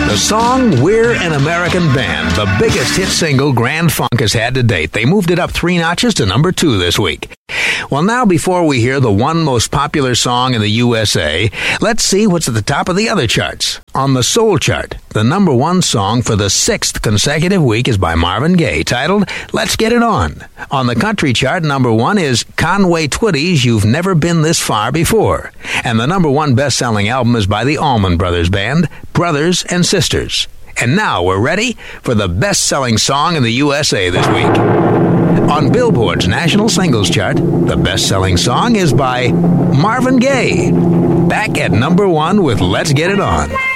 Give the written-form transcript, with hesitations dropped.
The song We're an American Band, the biggest hit single Grand Funk has had to date. They moved it up 3 notches to number 2 this week. Well, now before we hear the one most popular song in the USA, let's see what's at the top of the other charts. On the Soul chart, the number 1 song for the 6th consecutive week is by Marvin Gaye, titled Let's Get It On. On the country chart, number 1 is Conway Twitty's You've Never Been This Far Before. And the number 1 best-selling album is by the Allman Brothers Band, Brothers and Sisters. And now we're ready for the best-selling song in the USA this week. On Billboard's National Singles Chart, the best-selling song is by Marvin Gaye, back at number 1 with Let's Get It On.